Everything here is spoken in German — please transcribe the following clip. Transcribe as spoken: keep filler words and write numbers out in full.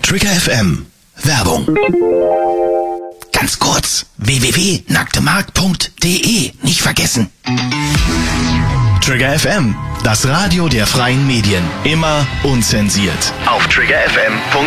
Trigger F M. Werbung. Ganz kurz. w w w punkt nacktemark punkt de. Nicht vergessen. Trigger F M. Das Radio der freien Medien. Immer unzensiert. Auf trigger f m punkt de.